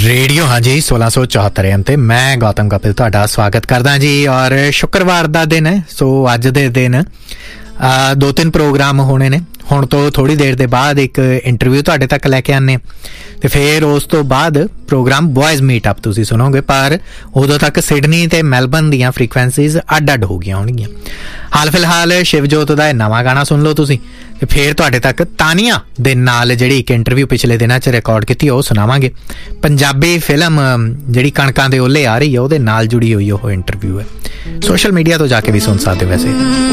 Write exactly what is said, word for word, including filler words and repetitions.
Radio हाँ जी सोलह सौ चौहत्तर एम ते मैं गौतम कपिल तुहाडा स्वागत करदा जी। और शुक्रवार का दिन है, सो अज दे दिन आ, दो तीन प्रोग्राम होने ने। हुण तो थोड़ी देर के बाद एक इंटरव्यू तुहाडे तक लैके आने ते फिर उस तो बाद प्रोग्राम बॉयज़ मीटअप तुसीं सुनोगे, पर उदों तक सिडनी ते मैलबर्न दीयां फ्रीकुएंसीज़ अड्ड अड्ड हो गईयां होणगीयां। हाल फिलहाल शिवजोत दा नवां गाना सुन लो तुसीं ते फिर तुहाडे तक तानिया दे नाल जिहड़ी एक इंटरव्यू पिछले दिनां च रिकॉर्ड कीती ओह सुणावांगे। पंजाबी फिल्म जिहड़ी कणकां दे ओले आ रही है उहदे नाल जुड़ी होई ओह इंटरव्यू है। सोशल मीडिया तो जाके भी सुन सकदे वैसे।